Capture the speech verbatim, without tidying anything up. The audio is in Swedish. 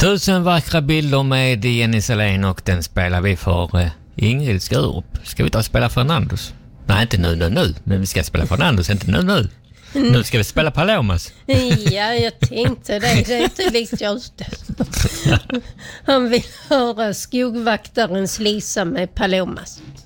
Tusen vackra bilder med Jenny Salén och den spelar vi för uh, Ingrid Skurup. Ska vi ta och spela Fernandos? Nej, inte nu, nu, nu. Men vi ska spela Fernandos, inte nu, nu. Mm. Nu ska vi spela Palomas. Ja, jag tänkte det. Det är inte likt just det. Han vill höra skogvaktarens Lisa med Palomas.